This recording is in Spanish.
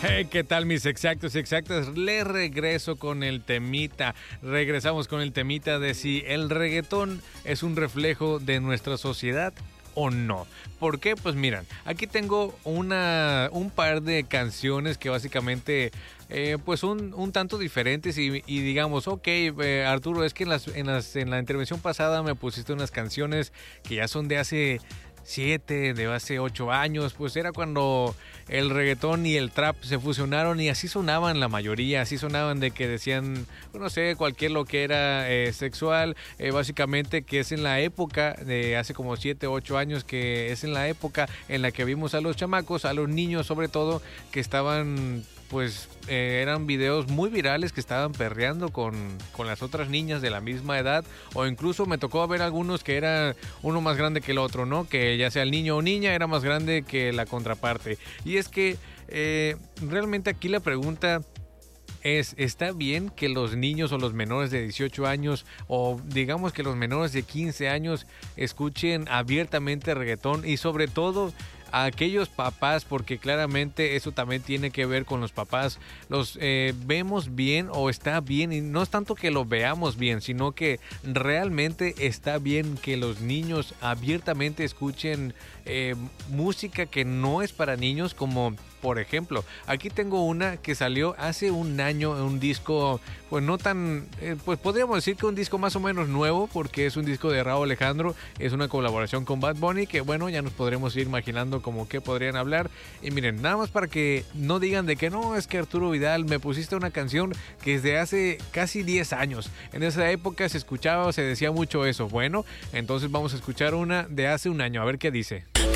Hey, ¿qué tal mis exactos y exactas? Les regreso con el temita. Regresamos con el temita de si el reggaetón es un reflejo de nuestra sociedad o no. ¿Por qué? Pues miran, aquí tengo un par de canciones que básicamente pues son un tanto diferentes y digamos, ok, Arturo, es que en la intervención pasada me pusiste unas canciones que ya son de hace 7, de hace 8 años, pues era cuando el reggaetón y el trap se fusionaron y así sonaban la mayoría, así sonaban de que decían, no sé, cualquier lo que era sexual, básicamente que es en la época de hace como 7, 8 años, que es en la época en la que vimos a los chamacos, a los niños sobre todo, que estaban pues eran videos muy virales que estaban perreando con las otras niñas de la misma edad, o incluso me tocó ver algunos que era uno más grande que el otro, ¿no? Que ya sea el niño o niña era más grande que la contraparte. Y es que realmente aquí la pregunta es, ¿está bien que los niños o los menores de 18 años o digamos que los menores de 15 años escuchen abiertamente reggaetón y sobre todo a aquellos papás, porque claramente eso también tiene que ver con los papás, los vemos bien o está bien, y no es tanto que lo veamos bien, sino que realmente está bien que los niños abiertamente escuchen música que no es para niños, como por ejemplo, aquí tengo una que salió hace un año, un disco, pues no tan, pues podríamos decir que un disco más o menos nuevo, porque es un disco de Rauw Alejandro, es una colaboración con Bad Bunny, que bueno, ya nos podremos ir imaginando como que podrían hablar. Y miren, nada más para que no digan de que no, es que Arturo Vidal me pusiste una canción que es de hace casi 10 años. En esa época se escuchaba o se decía mucho eso. Bueno, entonces vamos a escuchar una de hace un año, a ver qué dice.